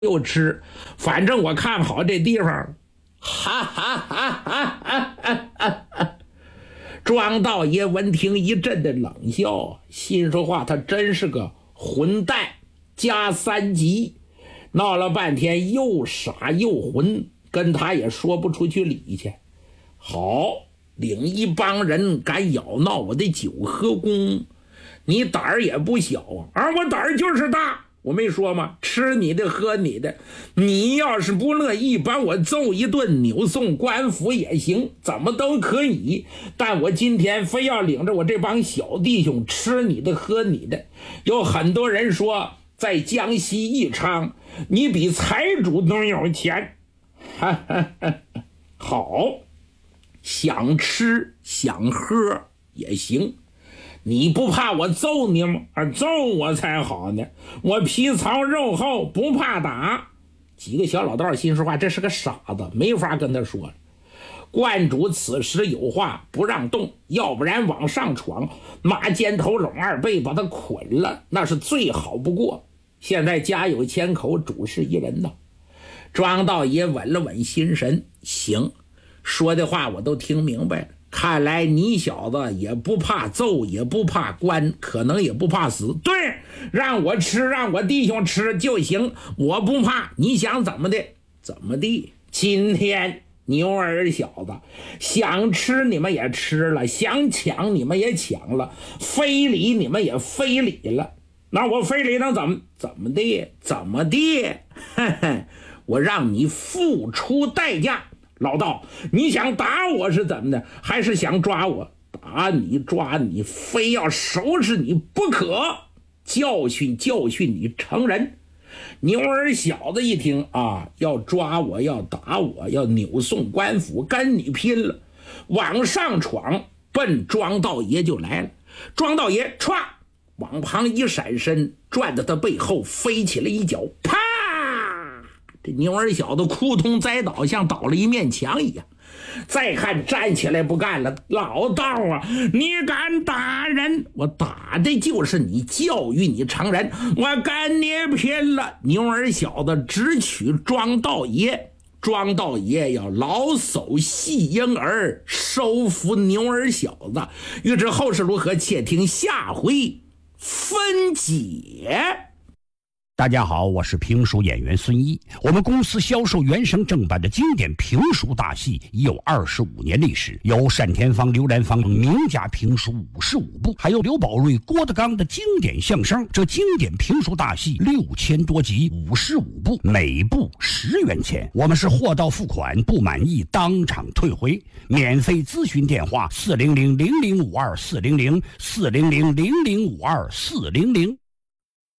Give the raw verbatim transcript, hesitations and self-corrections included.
又吃，反正我看好这地方。哈哈哈哈哈哈哈！庄道爷闻听一阵的冷笑，心说话，他真是个混蛋加三级，闹了半天又傻又混，跟他也说不出去理去。好，领一帮人敢咬闹我的九合宫，你胆儿也不小啊！而我胆儿就是大，我没说吗？吃你的喝你的，你要是不乐意把我揍一顿，扭送官府也行，怎么都可以。但我今天非要领着我这帮小弟兄吃你的喝你的。有很多人说在江西义昌，你比财主都有钱。哈哈哈，好，想吃想喝也行。你不怕我揍你吗？啊，揍我才好呢！我皮糙肉厚，不怕打。几个小老道心说话，这是个傻子，没法跟他说了。观主此时有话不让动，要不然往上闯，马肩头拢二背把他捆了，那是最好不过。现在家有千口，主事一人呢。庄道爷稳了稳心神，行，说的话我都听明白了。看来你小子也不怕揍，也不怕关，可能也不怕死。对，让我吃，让我弟兄吃就行，我不怕。你想怎么的怎么地。今天牛儿小子想吃你们也吃了，想抢你们也抢了，非礼你们也非礼了。那我非礼能怎么怎么地怎么地？呵呵，我让你付出代价。老道，你想打我是怎么的？还是想抓我？打你抓你，非要收拾你不可，教训教训你成人。牛儿小子一听啊，要抓我，要打我，要扭送官府，跟你拼了，往上闯，奔庄道爷就来了。庄道爷歘往旁一闪身，转到他背后飞起了一脚，啪！这牛儿小子扑通栽倒，像倒了一面墙一样。再看站起来不干了，老道啊，你敢打人？我打的就是你，教育你成人，我跟你拼了！牛儿小子直取庄道爷，庄道爷要老叟戏婴儿，收服牛儿小子。欲知后事如何，且听下回分解。 大家好，我是评书演员孙一。我们公司销售原声正版的经典评书大戏已有二十五年历史，有单田芳、刘兰芳名家评书五十五部，还有刘宝瑞、郭德纲的经典相声。这经典评书大戏六千多集，五十五部，每部十元钱。我们是货到付款，不满意当场退回。免费咨询电话：四零零零零五二四零零四零零零零五二四零零。